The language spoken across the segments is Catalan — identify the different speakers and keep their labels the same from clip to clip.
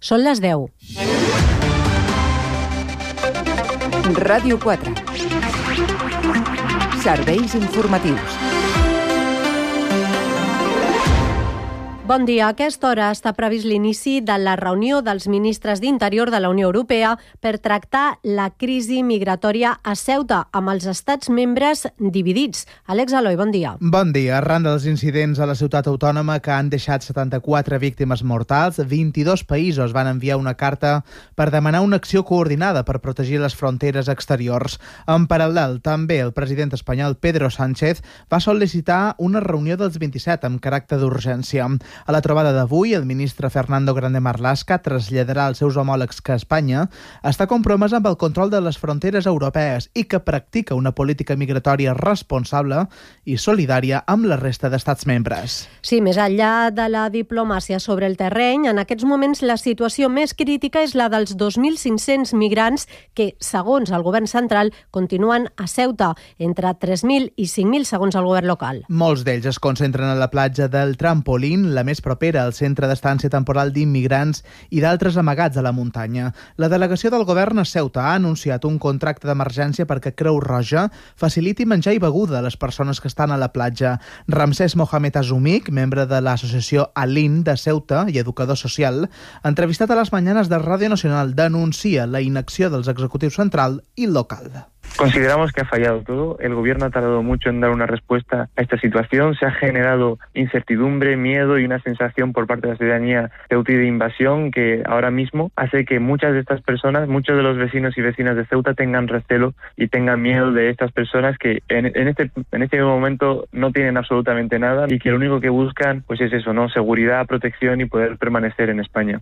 Speaker 1: Són les 10.
Speaker 2: Ràdio 4. Serveis informatius.
Speaker 1: Bon dia. A aquesta hora està previst l'inici de la reunió dels ministres d'Interior de la Unió Europea per tractar la crisi migratòria a Ceuta, amb els estats membres dividits. Àlex Aloi, bon dia.
Speaker 3: Bon dia. Arran dels incidents a la ciutat autònoma que han deixat 74 víctimes mortals, 22 països van enviar una carta per demanar una acció coordinada per protegir les fronteres exteriors. En paral·lel, també el president espanyol Pedro Sánchez va sol·licitar una reunió dels 27 amb caràcter d'urgència. A la trobada d'avui, el ministre Fernando Grande Marlaska traslladarà als seus homòlegs que Espanya està compromès amb el control de les fronteres europees i que practica una política migratòria responsable i solidària amb la resta d'estats membres.
Speaker 1: Sí, més enllà de la diplomàcia sobre el terreny, en aquests moments la situació més crítica és la dels 2.500 migrants que, segons el govern central, continuen a Ceuta, entre 3.000 i 5.000 segons el govern local.
Speaker 3: Molts d'ells es concentren a la platja del Trampolín, la més propera al centre d'estància temporal d'immigrants, i d'altres amagats a la muntanya. La delegació del govern a Ceuta ha anunciat un contracte d'emergència perquè Creu Roja faciliti menjar i beguda a les persones que estan a la platja. Ramsès Mohamed Azumik, membre de l'associació Alin de Ceuta i educador social, entrevistat a les Mañanes de Ràdio Nacional, denuncia la inacció dels executius central i local.
Speaker 4: Consideramos que ha fallado todo. El gobierno ha tardado mucho en dar una respuesta a esta situación. Se ha generado incertidumbre, miedo y una sensación por parte de la ciudadanía ceutí de invasión que ahora mismo hace que muchas de estas personas, muchos de los vecinos y vecinas de Ceuta tengan recelo y tengan miedo de estas personas que en este momento no tienen absolutamente nada y que lo único que buscan pues es eso, ¿no? Seguridad, protección y poder permanecer en España.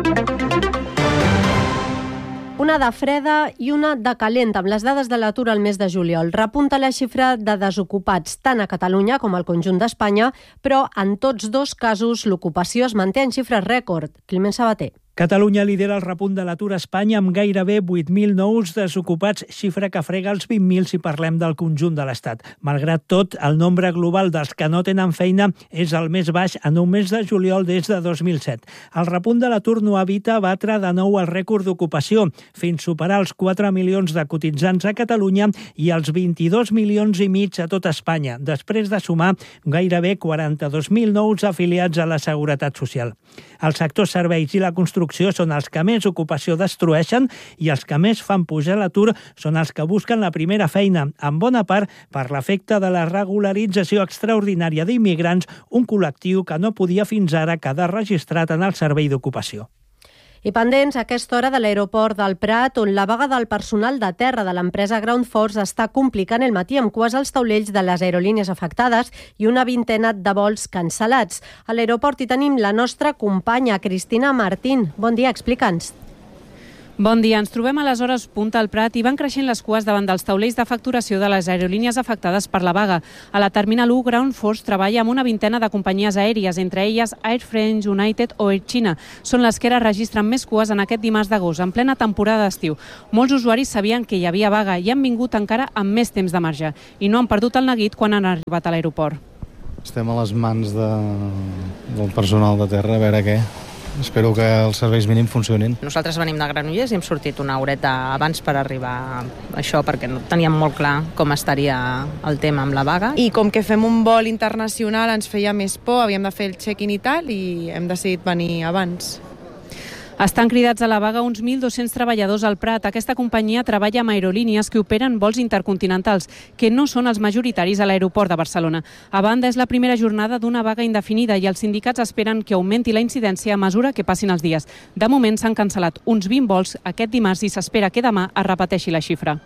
Speaker 1: Una de freda i una de calenta. Amb les dades de l'atur al mes de juliol repunta la xifra de desocupats tant a Catalunya com al conjunt d'Espanya, però en tots dos casos l'ocupació es manté en xifres rècord. Climent Sabater.
Speaker 5: Catalunya lidera el repunt de l'atur a Espanya amb gairebé 8.000 nous desocupats, xifra que frega els 20.000 si parlem del conjunt de l'Estat. Malgrat tot, el nombre global dels que no tenen feina és el més baix en un mes de juliol des de 2007. El repunt de l'atur no evita batre de nou el rècord d'ocupació, fins superar els 4 milions de cotitzants a Catalunya i els 22 milions i mig a tot Espanya, després de sumar gairebé 42.000 nous afiliats a la Seguretat Social. El sector serveis i la construcció són els que més ocupació destrueixen i els que més fan pujar l'atur són els que busquen la primera feina, en bona part per l'efecte de la regularització extraordinària d'immigrants, un col·lectiu que no podia fins ara quedar registrat en el servei d'ocupació.
Speaker 1: I pendents a aquesta hora de l'aeroport del Prat, on la vaga del personal de terra de l'empresa Ground Force està complicant el matí amb cues als taulells de les aerolínies afectades i una vintena de vols cancel·lats. A l'aeroport hi tenim la nostra companya, Cristina Martín. Bon dia, explica'ns.
Speaker 6: Bon dia. Ens trobem a les hores punta al Prat i van creixent les cues davant dels taulells de facturació de les aerolínies afectades per la vaga. A la Terminal 1, Ground Force treballa amb una vintena de companyies aèries, entre elles Air France, United o Air China. Són les que ara registren més cues en aquest dimarts d'agost, en plena temporada d'estiu. Molts usuaris sabien que hi havia vaga i han vingut encara amb més temps de marge i no han perdut el neguit quan han arribat a l'aeroport.
Speaker 7: Estem a les mans del personal de terra, a veure què. Espero que els serveis mínims funcionin.
Speaker 8: Nosaltres venim de Granollers i hem sortit una horeta abans per arribar a això, perquè no teníem molt clar com estaria el tema amb la vaga.
Speaker 9: I com que fem un vol internacional ens feia més por, havíem de fer el check-in i tal, i hem decidit venir abans.
Speaker 6: Estan cridats a la vaga uns 1.200 treballadors al Prat. Aquesta companyia treballa amb aerolínies que operen vols intercontinentals, que no són els majoritaris a l'aeroport de Barcelona. A banda, és la primera jornada d'una vaga indefinida i els sindicats esperen que augmenti la incidència a mesura que passin els dies. De moment s'han cancel·lat uns 20 vols aquest dimarts i s'espera que demà es repeteixi la xifra.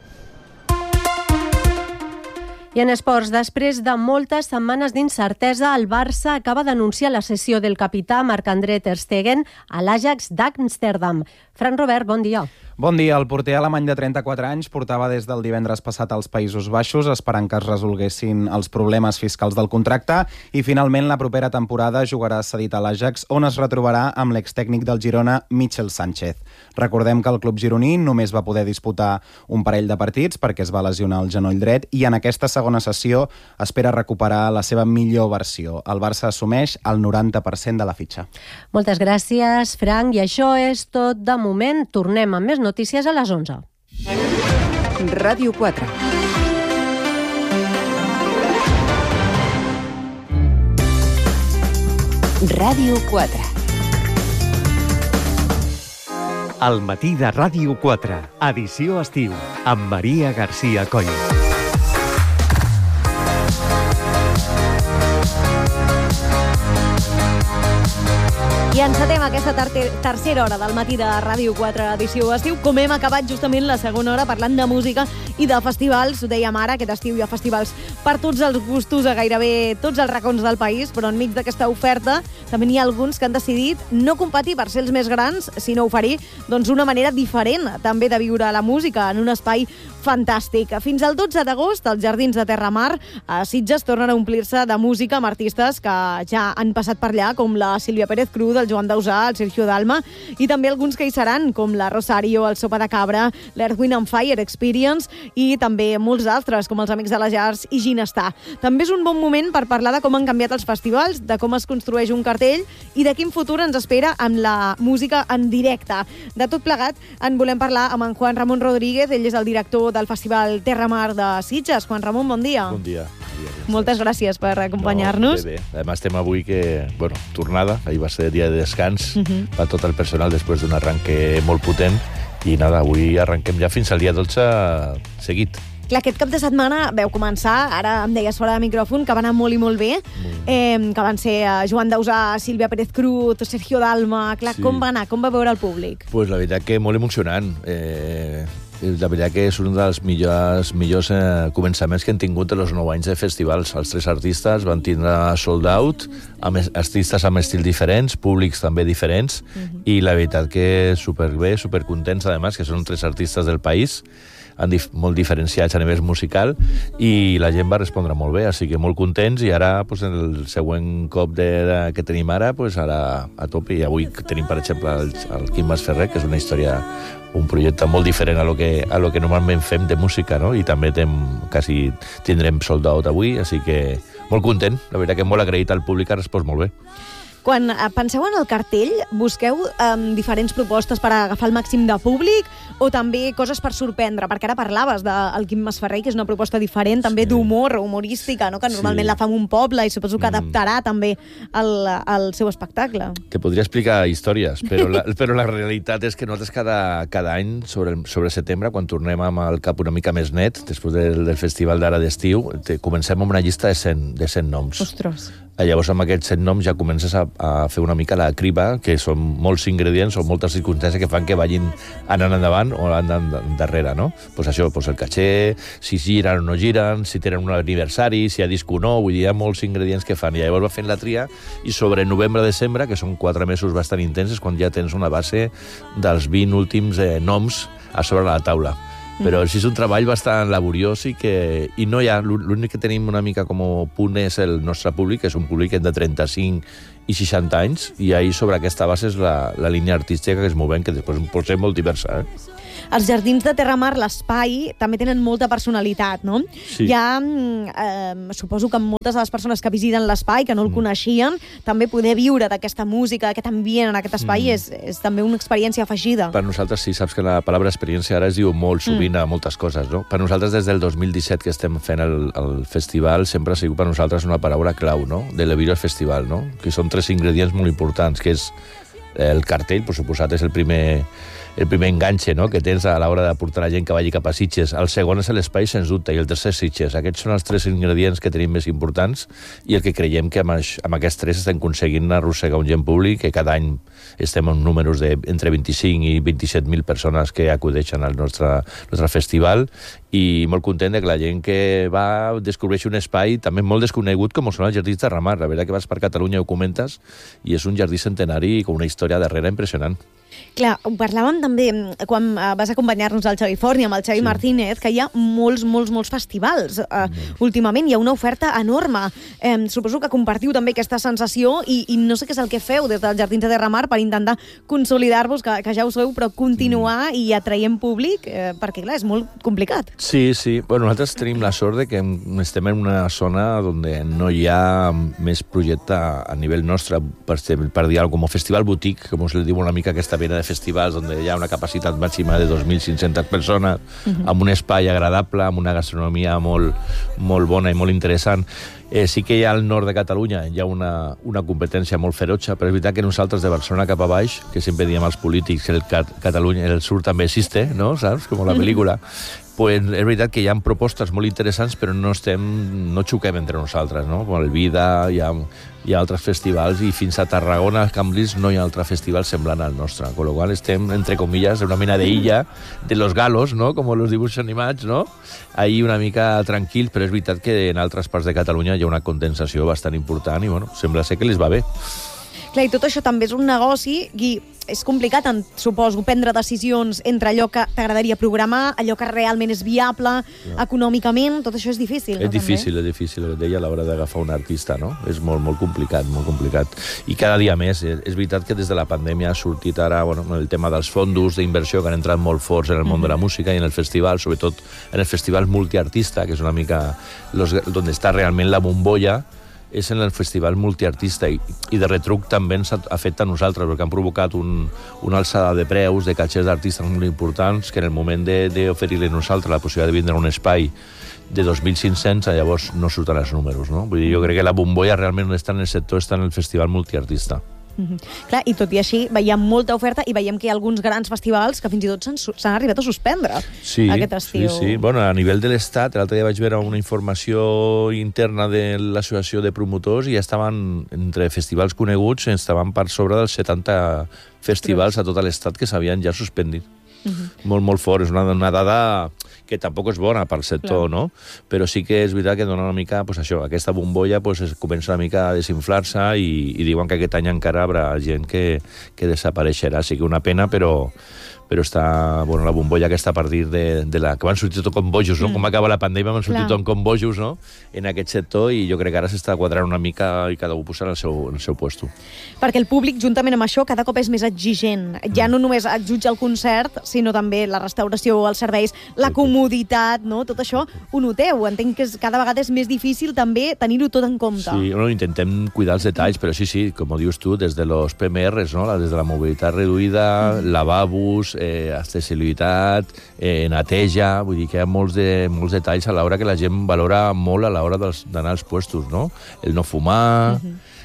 Speaker 1: I en esports, després de moltes setmanes d'incertesa, el Barça acaba d'anunciar la cessió del capità Marc-André ter Stegen a l'Ajax d'Amsterdam. Fran Robert, bon dia.
Speaker 10: Bon dia. El porter alemany de 34 anys portava des del divendres passat als Països Baixos esperant que es resolguessin els problemes fiscals del contracte i finalment la propera temporada jugarà cedit a l'Ajax, on es retrobarà amb l'extècnic del Girona, Michel Sánchez. Recordem que el club gironí només va poder disputar un parell de partits perquè es va lesionar el genoll dret i en aquesta segona sessió espera recuperar la seva millor versió. El Barça assumeix el 90% de la fitxa.
Speaker 1: Moltes gràcies, Frank. I això és tot de moment. Tornem amb més notícies a les 11.
Speaker 2: Ràdio 4. Ràdio 4.
Speaker 11: Al matí de Ràdio 4, edició estiu, amb Maria García Coll.
Speaker 12: I encetem aquesta tercera hora del matí de Ràdio 4 edició estiu. Com hem acabat justament la segona hora parlant de música i de festivals, ho dèiem ara, aquest estiu hi ha festivals per tots els gustos a gairebé tots els racons del país, però enmig d'aquesta oferta també n'hi ha alguns que han decidit no competir per ser els més grans, sinó oferir una manera diferent també de viure la música en un espai fantàstic. Fins al 12 d'agost, els Jardins de Terramar a Sitges tornen a omplir-se de música amb artistes que ja han passat per allà, com la Sílvia Pérez Cruz, el Joan Dausà, el Sergio Dalma, i també alguns que hi seran, com la Rosario, el Sopa de Cabra, l'Earth, Wind & Fire Experience i també molts altres, com els Amics de les Arts i Ginestar. També és un bon moment per parlar de com han canviat els festivals, de com es construeix un cartell i de quin futur ens espera amb la música en directe. De tot plegat, en volem parlar amb en Juan Ramon Rodríguez, ell és el director del Festival Terramar de Sitges. Juan Ramon, bon dia.
Speaker 13: Bon dia.
Speaker 12: Moltes gràcies per acompanyar-nos.
Speaker 13: Bé. Además, estem avui tornada, ahir va ser dia de descans per tot el personal després d'un arranque molt potent i nada, avui arrenquem ja fins al dia 12 seguit.
Speaker 12: Clar, aquest cap de setmana veu començar, ara em deies fora de micròfon, que va anar molt i molt bé, que van ser Joan Dausà, Sílvia Pérez Cruz, Sergio Dalma. Clar, sí. Com va anar? Com va veure el públic?
Speaker 13: Pues la veritat que molt emocionant. La veritat que és un dels millors començaments que han tingut en els 9 anys de festivals. Els 3 artistes van tindre sold out, amb artistes amb estils diferents, públics també diferents, i la veritat que superbé, supercontents, a més, que són 3 artistes del país, molt diferenciats a nivell musical, i la gent va respondre molt bé, així que molt contents, i ara el següent cop que tenim ara a tope, i avui tenim per exemple el Quim Masferrer, que és una història, un projecte molt diferent a lo que normalment fem de música, no? I també quasi tindrem sold out avui, així que molt content, la veritat que molt agraït al públic, ha respost molt bé.
Speaker 12: Quan penseu en el cartell, busqueu diferents propostes per agafar el màxim de públic o també coses per sorprendre? Perquè ara parlaves del Quim Masferrer, que és una proposta diferent, també d'humor, humorística, no? Que normalment la fa en un poble i suposo que adaptarà també al seu espectacle.
Speaker 13: Te podria explicar històries, però la realitat és que nosaltres cada any, sobre setembre, quan tornem amb el cap una mica més net, després del festival d'ara d'estiu, comencem amb una llista de 100 noms.
Speaker 12: Ostres.
Speaker 13: Llavors, amb aquests 100 noms ja comences a fer una mica la criba, que són molts ingredients o moltes circumstàncies que fan que vagin anant endavant o anant darrere, no? Pues això, el caché, si giren o no giren, si tenen un aniversari, si hi ha disc o no, vull dir, hi ha molts ingredients que fan. I llavors va fent la tria, i sobre novembre-desembre, que són 4 mesos bastant intensos, quan ja tens una base dels 20 últims noms a sobre la taula. Però sí és un treball bastant laboriós i no hi ha... L'únic que tenim una mica com a punt és el nostre públic, que és un públic entre 35 i 60 anys, i ahir sobre aquesta base és la línia artística que es movem, que després pot ser molt diversa.
Speaker 12: Els Jardins de Terramar, l'espai, també tenen molta personalitat, no?
Speaker 13: Sí.
Speaker 12: Suposo que moltes de les persones que visiten l'espai, que no el coneixien, també poder viure d'aquesta música, d'aquest ambient en aquest espai és també una experiència afegida.
Speaker 13: Per nosaltres, sí, saps que la paraula experiència ara es diu molt sovint a moltes coses, no? Per nosaltres, des del 2017 que estem fent el festival, sempre ha sigut per nosaltres una paraula clau, no? De l'Eviro al festival, no? Que són 3 ingredients molt importants, que és el cartell, per suposat, és el primer enganxe, no?, que tens a l'hora de portar la gent que vagi cap a Sitges. El segon és l'espai, sens dubte, i el tercer és Sitges. Aquests són els 3 ingredients que tenim més importants i el que creiem que amb aquests 3 estem aconseguint arrossegar un gent públic, que cada any estem en números d'entre 25 i 27.000 persones que acudeixen al nostre festival, i molt content que la gent que va descobreixi un espai també molt desconegut com són els Jardins de Terramar. La veritat que vas per Catalunya, ho comentes, i és un jardí centenari i amb una història darrere impressionant.
Speaker 12: Clar, ho parlàvem també quan vas acompanyar-nos al Xavi Forni, amb el Xavi Martínez, que hi ha molts festivals. Últimament hi ha una oferta enorme. Suposo que compartiu també aquesta sensació i no sé què és el que feu des dels Jardins de Terramar per intentar consolidar-vos, que ja ho sabeu, però continuar i atraient públic, perquè clar, és molt complicat.
Speaker 13: Sí. Bueno, nosaltres tenim la sort de que estem en una zona on no hi ha més projecte a nivell nostre, per dir alguna cosa, com Festival Boutique, com us li diu una mica aquesta vena de festivals on hi ha una capacitat màxima de 2.500 persones, amb un espai agradable, amb una gastronomia molt bona i molt interessant. Sí que hi ha al nord de Catalunya hi ha una competència molt ferotge, però és veritat que nosaltres de Barcelona cap a baix, que sempre diem als polítics que Catalunya, el sur també existe, no? Saps? Com la pel·lícula. Pues és veritat que hi ha propostes molt interessants, però no xoquem entre nosaltres, no? Com el Vida, hi ha altres festivals, i fins a Tarragona, a Cambrils, no hi ha altre festival semblant al nostre. Con lo qual estem, entre comillas, en una mena d'illa de los galos, ¿no? Com els dibuixos animats, no? Ahí una mica tranquil, però és veritat que en altres parts de Catalunya hi ha una condensació bastant important i, bueno, sembla ser que les va bé.
Speaker 12: Clar, i tot això també és un negoci i és complicat, suposo, prendre decisions entre allò que t'agradaria programar, allò que realment és viable, econòmicament, tot això és difícil.
Speaker 13: És difícil, el que deia a l'hora d'agafar un artista, no? És molt complicat, molt complicat. I cada dia més. És veritat que des de la pandèmia ha sortit ara el tema dels fons d'inversió que han entrat molt forts en el món de la música i en el festival, sobretot en el festival multiartista, que és una mica on està realment la bombolla, és en el festival multiartista i de retruc també ens afecta a nosaltres perquè han provocat una alçada de preus de catxers d'artistes molt importants que en el moment d'oferir-li a nosaltres la possibilitat de vindre un espai de 2.500 llavors no surten els números, no? Vull dir, jo crec que la bombolla realment no està en el sector, està en el festival multiartista.
Speaker 12: Clar, i tot i així veiem molta oferta i veiem que hi ha alguns grans festivals que fins i tot s'han arribat a suspendre aquest estiu.
Speaker 13: Sí. Bueno, a nivell de l'Estat, l'altre dia vaig veure una informació interna de l'Associació de Promotors i ja estaven, entre festivals coneguts, estaven per sobre dels 70 festivals a tot l'Estat que s'havien ja suspendit. Molt fort, és una dada que tampoc és bona pel sector, no? Però sí que és veritat que dona una mica, això, aquesta bombolla comença una mica a desinflar-se i diuen que aquest any encara hi haurà gent que desapareixerà. Sí que una pena, però està, la bombolla aquesta a partir de la... que van sortir tot com bojos, no? Com acaba la pandèmia van sortir tot com bojos, no? En aquest sector, i jo crec que ara s'està quadrant una mica i cada un posant en el seu puesto.
Speaker 12: Perquè el públic, juntament amb això, cada cop és més exigent. Ja no només et jutja el concert, sinó també la restauració, els serveis, la comoditat, no? Tot això ho noteu. Entenc que cada vegada és més difícil també tenir-ho tot en compte.
Speaker 13: Sí, intentem cuidar els detalls, però sí, com dius tu, des de los PMRs, no? Des de la mobilitat reduïda, lavabos, accessibilitat, neteja, vull dir que hi ha molts detalls a l'hora que la gent valora molt a l'hora d'anar als puestos, no? El no fumar...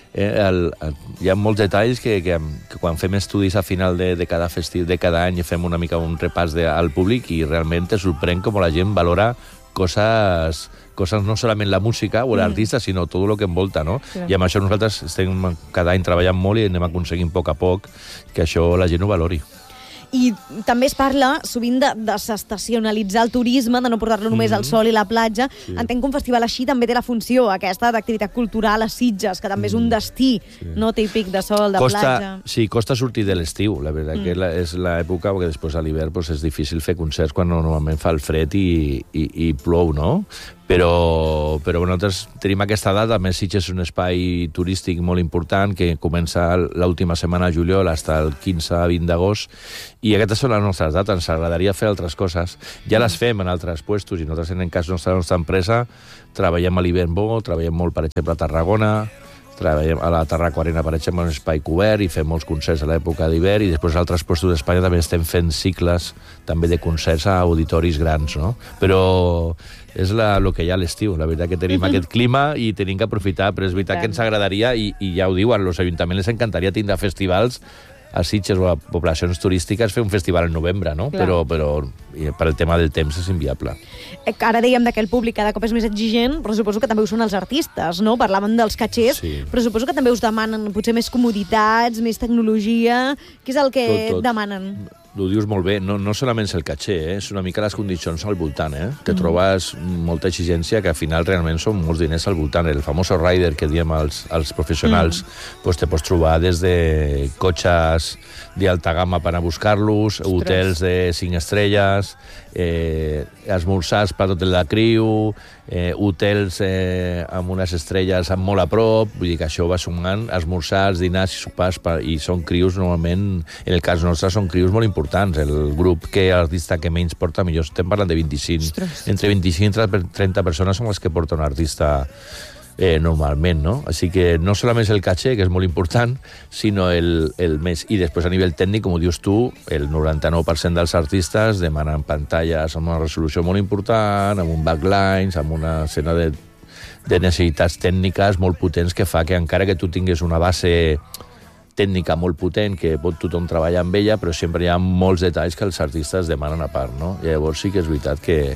Speaker 13: hi ha molts detalls que quan fem estudis a final de cada festiu, de cada any, fem una mica un repàs al públic i realment te sorprèn com la gent valora coses no solament la música o l'artista, sinó tot el que envolta, no? Clar. I amb això nosaltres estem cada any treballant molt i anem aconseguint a poc a poc que això la gent ho valori.
Speaker 12: I també es parla sovint de desestacionalitzar el turisme, de no portar-lo només al sol i la platja. Sí. Entenc que un festival així també té la funció aquesta d'activitat cultural a Sitges, que també és un destí no típic de sol, de platja.
Speaker 13: Sí, costa sortir de l'estiu. La veritat que és l'època perquè després a l'hivern és difícil fer concerts quan normalment fa el fred i plou, no? Però nosaltres tenim aquesta data, a més Sitges és un espai turístic molt important que comença l'última setmana de juliol fins al 15-20 d'agost i aquestes són les nostres dates, ens agradaria fer altres coses. Ja les fem en altres puestos i nosaltres en cas de la nostra empresa treballem a l'hivern bo, treballem molt per exemple a Tarragona, treballem a la Tarraco Arena, per exemple, en un espai cobert i fem molts concerts a l'època d'hivern i després a altres puestos d'Espanya també estem fent cicles també de concerts a auditoris grans, no? Però és el que hi ha a l'estiu. La veritat que tenim aquest clima i tenim que aprofitar, però és veritat que ens agradaria, i ja ho diuen, als ajuntaments les encantaria tindre festivals a Sitges o a poblacions turístiques fer un festival en novembre, no? Però per el tema del temps és inviable.
Speaker 12: Ara dèiem que el públic cada cop és més exigent, però suposo que també ho són els artistes, no? Parlàvem dels catxers, però suposo que també us demanen potser més comoditats, més tecnologia. Què és el que demanen?
Speaker 13: ho dius molt bé, no solament és el caché, és una mica les condicions al voltant, que trobes molta exigència que al final realment són molts diners al voltant. El famoso rider que diem als professionals, pues te pots trobar des de cotxes d'alta gamma per a buscar-los, hotels de 5 estrelles, esmorzars per tot la criu, hotels amb unes estrelles molt a prop, vull dir que això va sumant, esmorzars, dinars i sopars, i són crius normalment, en el cas nostre, són crius molt importants. El grup l'artista que menys porta, millor estem parlant de 25, entre 25 i 30 persones són les que porta un artista normalment, no? Així que no solament és el caché, que és molt important, sinó el més. I després a nivell tècnic, com ho dius tu, el 99% dels artistes demanen pantalles amb una resolució molt important, amb un backlines, amb una escena de necessitats tècniques molt potents que fa que encara que tu tinguis una base tècnica molt potent, que pot tothom treballar amb ella, però sempre hi ha molts detalls que els artistes demanen a part, no? I llavors sí que és veritat que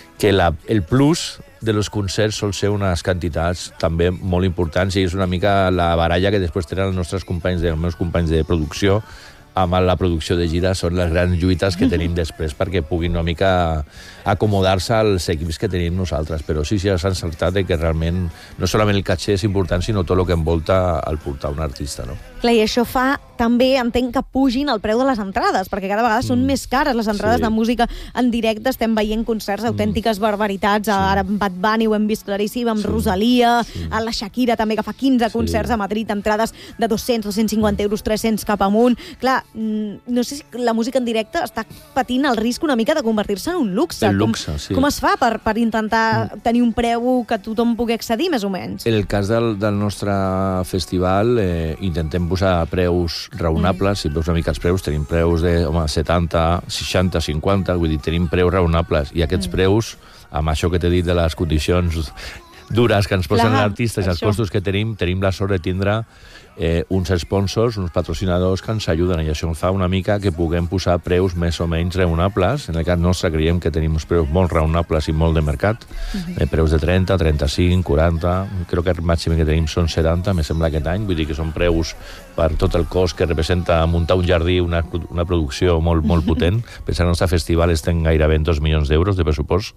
Speaker 13: el plus de los concerts sol ser unes quantitats també molt importants i és una mica la baralla que després tenen els nostres companys, els meus companys de producció amb la producció de gira, són les grans lluites que tenim després perquè puguin una mica acomodar-se als equips que tenim nosaltres. Però sí, s'ha encertat que realment no solament el caché és important, sinó tot el que envolta al portar un artista, no?
Speaker 12: Clar, i això fa també, entenc, que pugin el preu de les entrades, perquè cada vegada són més cares les entrades de música en directe. Estem veient concerts autèntiques barbaritats. Ara amb Bad Bunny ho hem vist claríssim, amb Rosalia, a la Shakira també, que fa 15 concerts a Madrid, entrades de 200, 250 euros, 300 cap amunt. Clar, no sé si la música en directe està patint el risc una mica de convertir-se en un luxe. Com es fa per intentar tenir un preu que tothom pugui accedir, més o menys?
Speaker 13: En el cas del nostre festival, intentem posar preus raonables. Si veus una mica els preus, tenim preus de 70, 60, 50, vull dir, tenim preus raonables. I aquests preus, amb això que t'he dit de les condicions dures que ens posen els artistes i els costos que tenim la sort de tindre uns sponsors, uns patrocinadors que ens ajuden, i això ens fa una mica que puguem posar preus més o menys raonables. En el cas nostre creiem que tenim uns preus molt raonables i molt de mercat, preus de 30, 35, 40, crec que el màxim que tenim són 70, me sembla aquest any, vull dir que són preus per tot el cost que representa muntar un jardí, una producció molt, molt potent. Pensant que el nostre festival estem gairebé en 2 milions d'euros de pressupost,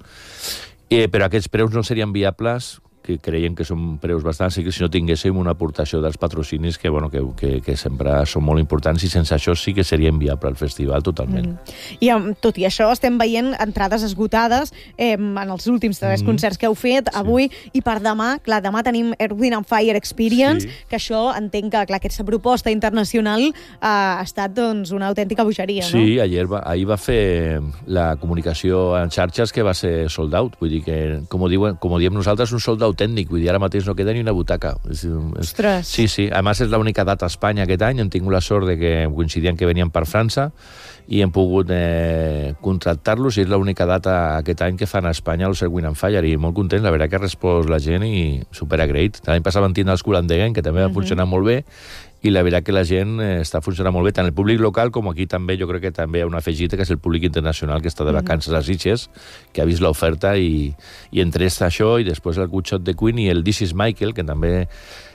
Speaker 13: però aquests preus no serien viables, que creiem que són preus bastants, que si no tinguéssim una aportació dels patrocinis que sempre són molt importants, i sense això sí que seria inviable el festival totalment.
Speaker 12: I tot i això estem veient entrades esgotades en els últims 3 concerts que heu fet avui, i per demà, clar, demà tenim Earth, Wind & Fire Experience, que això entenc que aquesta proposta internacional ha estat una autèntica bogeria, no?
Speaker 13: Sí, ahir va fer la comunicació en xarxes que va ser sold out, vull dir que, com diem nosaltres, un sold out tècnic, vull dir, ara mateix no queda ni una butaca.
Speaker 12: Ostres!
Speaker 13: Sí. A més, és l'única data a Espanya aquest any. Hem tingut la sort de que coincidien que venien per França i hem pogut contractar-los, i és l'única data aquest any que fan a Espanya el Earth, Wind & Fire, i molt contents, la veritat que ha respost la gent i superagraït. L'any passat van tindre els Kool & the Gang, que també va funcionar molt bé, i la veritat que la gent està funcionant molt bé, tant el públic local com aquí també. Jo crec que també hi ha una afegita, que és el públic internacional que està de vacances a Sitges, que ha vist l'oferta, i entre això i després el Good Shot de Queen i el This is Michael, que també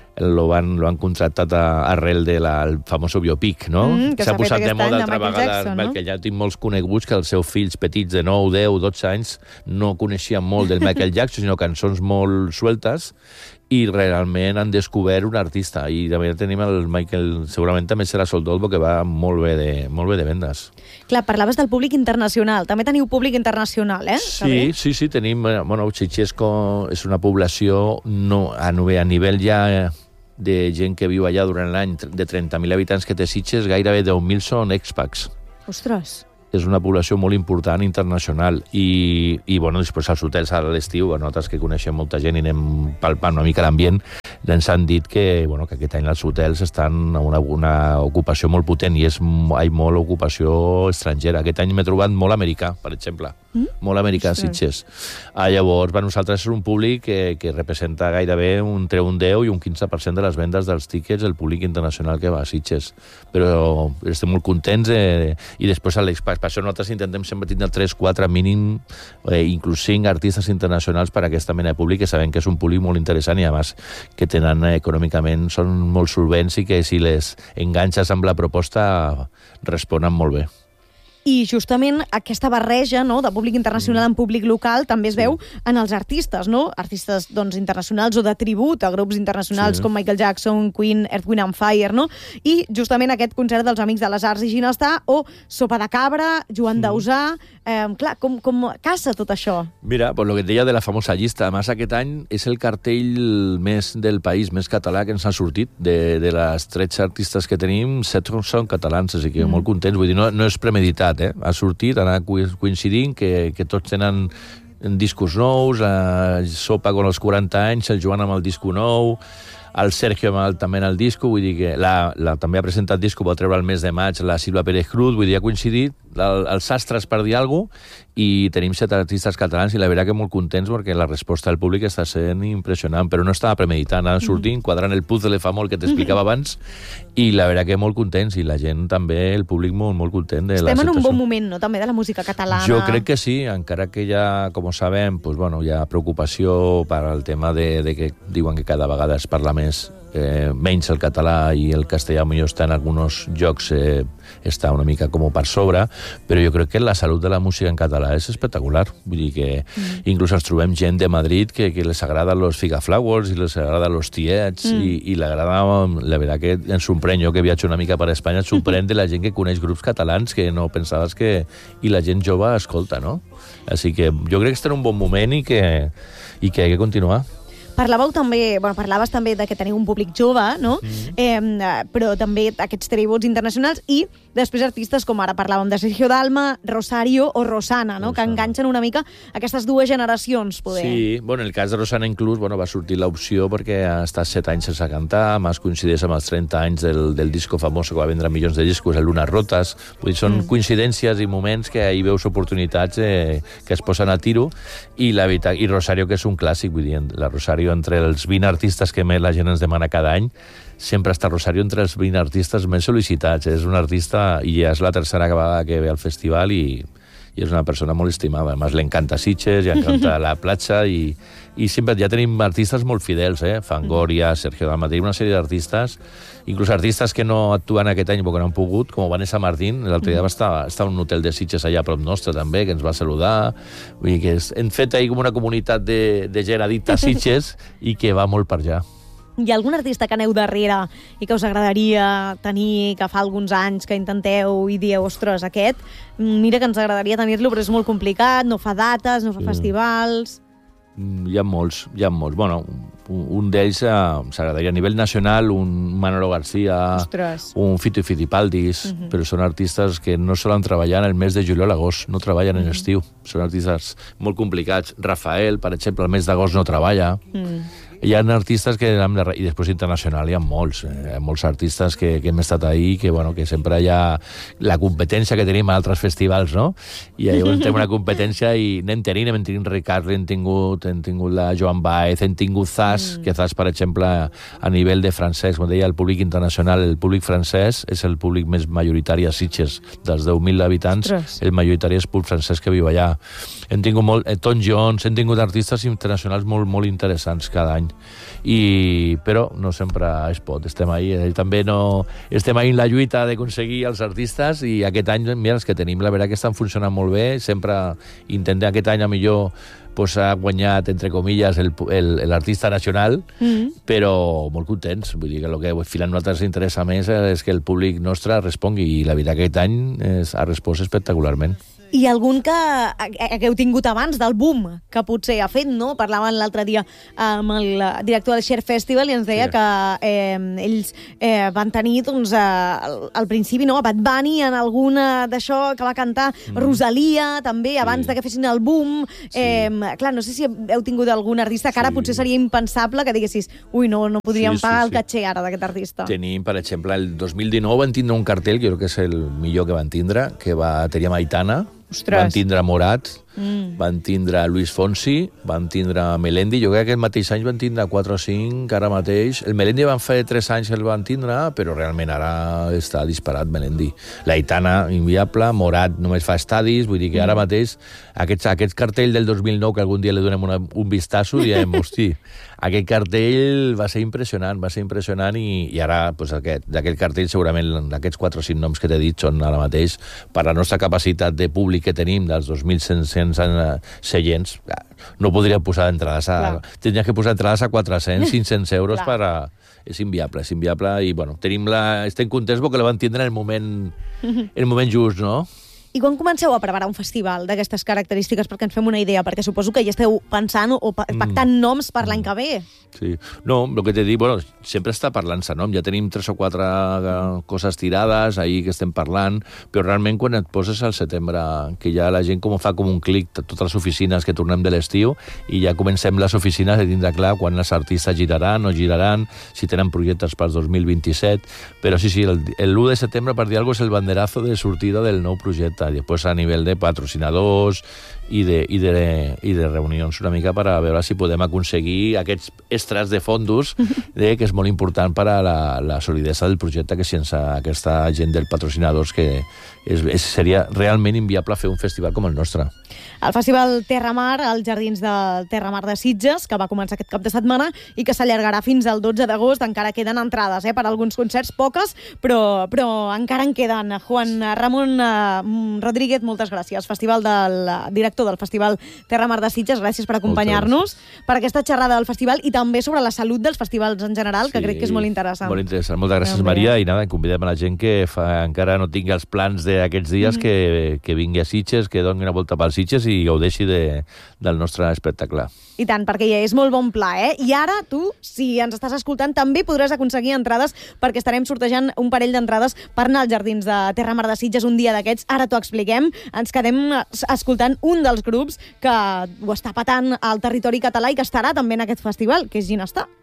Speaker 13: lo han contractat arrel del famós biopic, no?
Speaker 12: Que
Speaker 13: s'ha posat de moda altra
Speaker 12: Michael
Speaker 13: vegada
Speaker 12: Jackson,
Speaker 13: Michael Jackson. Tinc molts coneguts que els seus fills petits de 9, 10, 12 anys no coneixien molt del Michael Jackson, sinó cançons molt sueltes, i realment han descobert un artista. I també tenim el Michael, segurament també serà sold out, perquè va molt bé de vendes.
Speaker 12: Clar, parlaves del públic internacional. També teniu públic internacional, eh?
Speaker 13: Sí, tenim... Sitges és una població a nivell ja de gent que viu allà durant l'any, de 30.000 habitants que té Sitges, gairebé 10.000 són expats.
Speaker 12: Ostres!
Speaker 13: És una població molt important, internacional, i després als hotels a l'estiu, nosaltres que coneixem molta gent i anem palpant una mica l'ambient, ens han dit que aquest any els hotels estan amb una ocupació molt potent, i hi ha molt ocupació estrangera. Aquest any m'he trobat molt americà, per exemple. Molt americà a Sitges. Llavors, nosaltres és un públic que representa gairebé entre un 10 i un 15% de les vendes dels tíquets del públic internacional que va a Sitges. Però estem molt contents, i després a l'expat. Per això nosaltres intentem sempre tindre 3, 4 mínim, inclús 5 artistes internacionals per a aquesta mena de públic, que sabem que és un públic molt interessant, i a més que tenen econòmicament, són molt solvents, i que si les enganxes amb la proposta responen molt bé.
Speaker 12: I justament aquesta barreja, no?, de públic internacional amb públic local també es veu en els artistes, no? Artistes doncs, internacionals o de tribut a grups internacionals com Michael Jackson, Queen, Earth, Wind and Fire, no? I justament aquest concert dels Amics de les Arts i Ginestar o Sopa de Cabra, Joan Dausà... clar, com casa tot això?
Speaker 13: Mira, pues lo que et deia de la famosa llista, además aquest any és el cartell més del país, més català que ens ha sortit. De les 13 artistes que tenim, 7 són catalans, així que molt contents. Vull dir, no és premeditat, ha sortit, ha anat coincidint, que tots tenen discos nous, Sopa con els 40 anys, el Joan amb el disco nou, el Sergio també en el disco, vull dir que també ha presentat disco, va treure el mes de maig la Silva Pérez Cruz, vull dir, ha coincidit els sastres per dir alguna cosa, i tenim 7 artistes catalans i la veritat que molt contents perquè la resposta del públic està sent impressionant, però no estava premeditant, anant sortint, quadrant el puzzle fa molt que t'explicava abans, i la veritat que molt contents, i la gent també, el públic molt content de la
Speaker 12: Estem en un bon moment, no?, també de la música catalana.
Speaker 13: Jo crec que sí, encara que ja, com sabem, pues, bueno, hi ha preocupació per al tema de que diuen que cada vegada es parla menys el català i el castellà millor està en alguns jocs està una mica com per sobre, però jo crec que la salut de la música en català és espectacular. Vull dir que inclús ens trobem gent de Madrid que les agrada los Figaflowers i les agrada los Tiets i l'agrada, la veritat que ens sorprèn, jo que viatjo una mica per Espanya, et sorprèn de la gent que coneix grups catalans que no pensaves que... i la gent jove escolta, no? Així que jo crec que està en un bon moment i que ha de continuar.
Speaker 12: Parlaves també de que teniu un públic jove, no? Però també aquests tributs internacionals i després artistes com ara parlàvem de Sergio Dalma, Rosario o Rosana, no? Que enganxen una mica aquestes dues generacions, poder.
Speaker 13: Sí, bueno, en el cas de Rosana inclús va sortir l'opció perquè ha estat 7 anys sense cantar, més coincideix amb els 30 anys del disco famós que va vendre milions de discos, el Lunas Rotas. Vull dir, són coincidències i moments que hi veus oportunitats que es posen a tiro, i la veritat, i Rosario, que és un clàssic, vull dir, la Rosario entre els 20 artistes que més la gent ens demana cada any, sempre està Rosario entre els 20 artistes més sol·licitats. És un artista, i ja és la tercera vegada que ve al festival, i és una persona molt estimada. A més, l'encanta Sitges, i encanta la platja, i sempre ja tenim artistes molt fidels, Fangoria, Sergio Dalma, tenim una sèrie d'artistes, inclús artistes que no actuen aquest any perquè no han pogut, com Vanessa Martín, l'altre dia va estar en un hotel de Sitges allà a prop nostre també, que ens va saludar. Vull dir que hem fet ahí com una comunitat de gent addicta a Sitges i que va molt per allà.
Speaker 12: Hi ha algun artista que aneu darrere i que us agradaria tenir, que fa alguns anys que intenteu i dieu, ostres, mira que ens agradaria tenir-lo, però és molt complicat, no fa dates, no fa festivals...
Speaker 13: Hi ha molts. Bueno, un d'ells s'agradaria a nivell nacional, un Manolo García, un Fito i Fitipaldis, però són artistes que no solen treballar en el mes de juliol a agost, no treballen en estiu. Són artistes molt complicats. Rafael, per exemple, el mes d'agost no treballa. Hi ha artistes que... I després internacional hi ha molts artistes que hem estat ahí, que sempre hi ha la competència que tenim a altres festivals, no? I llavors tenim una competència i hem tingut Ricard, hem tingut la Joan Baez, hem tingut Zas, que Zas, per exemple, a nivell de francès, com deia, el públic internacional, el públic francès és el públic més majoritari a Sitges. Dels 10.000 habitants, el majoritari és públic francès que viu allà. Hem tingut Tom Jones, hem tingut artistes internacionals molt interessants cada any. Però no sempre es pot, estem ahí, també no estem ahí en la lluita d'aconseguir els artistes, i aquest any, mira, els que tenim, la veritat que estan funcionant molt bé, sempre intentem aquest any a millor ha guanyat, entre comilles, l'artista nacional, però molt contents. Vull dir que el que al final a nosaltres interessa més és que el públic nostre respongui, i la veritat que aquest any ha respost espectacularment.
Speaker 12: I algun que heu tingut abans del boom, que potser ha fet, no? Parlàvem l'altre dia amb el director del Share Festival i ens deia que ells van tenir, doncs, al principi, no? Bad Bunny en alguna d'això que va cantar, Rosalia, també, abans de que fessin el boom. Clar, no sé si heu tingut algun artista que ara potser seria impensable que diguessis, ui, no podríem pagar el caché ara d'aquest artista.
Speaker 13: Tenim, per exemple, el 2019 van tindre un cartell, que jo crec que és el millor que van tindre, que va tenir Aitana, van tindre Morat, van tindre Luis Fonsi, van tindre Melendi. Jo crec que aquest mateix any van tindre 4 o 5, ara mateix. El Melendi van fer 3 anys que el van tindre, però realment ara està disparat Melendi. l'Aitana, inviable, Morat només fa estadis, vull dir que ara mateix aquest cartell del 2009, que algun dia li donem un vistazo, diem, hosti, aquest cartell va ser impressionant i ara pues, d'aquest cartell segurament aquests 4 o 5 noms que t'he dit són ara mateix per la nostra capacitat de públic que tenim dels 2.500 seients. No podria posar entrades tindria que posar entrades a 400, 500 euros per a... És inviable i bueno, estem contents perquè la van tindre en el moment just, no?
Speaker 12: I quan comenceu a preparar un festival d'aquestes característiques, perquè ens fem una idea, perquè suposo que ja esteu pensant o pactant noms per l'any que ve.
Speaker 13: Sí. No, el que t'he dit, bueno, sempre està parlant-se nom. Ja tenim 3 o 4 coses tirades ahir que estem parlant, però realment quan et poses al setembre, que ja la gent fa com un clic, totes les oficines que tornem de l'estiu, i ja comencem les oficines a tindre clar quan els artistes giraran, no giraran, si tenen projectes per 2027, però sí, l'1 de setembre, per dir alguna cosa, és el banderazo de sortida del nou projecte. I després a nivell de patrocinadors i de reunions una mica per a veure si podem aconseguir aquests extras de fondos que és molt important per a la solidesa del projecte, que sense aquesta gent dels patrocinadors que seria realment inviable fer un festival com el nostre.
Speaker 12: El Festival Terramar, als Jardins del Terramar de Sitges, que va començar aquest cap de setmana i que s'allargarà fins al 12 d'agost. Encara queden entrades per alguns concerts, poques, però encara en queden. Juan Ramon Rodríguez, moltes gràcies. Director del Festival Terramar de Sitges, gràcies per acompanyar-nos, per aquesta xerrada del festival i també sobre la salut dels festivals en general, que crec que és molt interessant.
Speaker 13: Molt interessant. Moltes gràcies, Maria, i convidem a la gent que encara no tingui els plans d'aquests dies que vingui a Sitges, que doni una volta pels Sitges i gaudeixi del nostre espectacle.
Speaker 12: I tant, perquè ja és molt bon pla, I ara tu, si ens estàs escoltant, també podràs aconseguir entrades, perquè estarem sortejant un parell d'entrades per anar als Jardins de Terramar de Sitges un dia d'aquests. Ara t'ho expliquem. Ens quedem escoltant un dels grups que ho està patant al territori català i que estarà també en aquest festival, que és Ginestar.